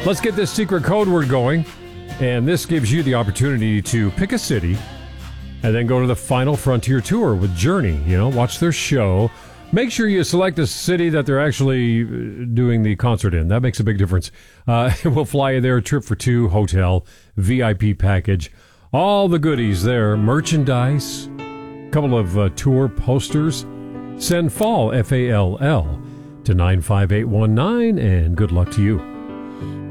Let's get this secret code word going. And this gives you the opportunity to pick a city and then go to the Final Frontier Tour with Journey. Watch their show. Make sure you select a city that they're actually doing the concert in. That makes a big difference. We'll fly you there, trip for two, hotel, VIP package, all the goodies there, merchandise, a couple of tour posters. Send FALL, F-A-L-L, to 95819, and good luck to you.